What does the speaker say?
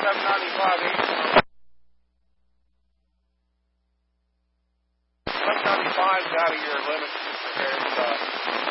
795 795's out of your limits, Mr. Harris.